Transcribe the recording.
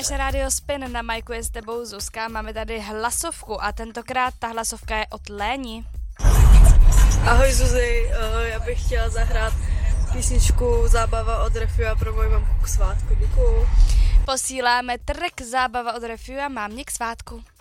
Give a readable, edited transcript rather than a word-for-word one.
Posloucháš Radio Spin, na majku je s tebou Zuzka, máme tady hlasovku a tentokrát ta hlasovka je od Léni. Ahoj Zuzi, já bych chtěla zahrát písničku Zábava od Refiu a pro moji mamku k svátku, děkuju. Posíláme track Zábava od Refiu a mámě k svátku.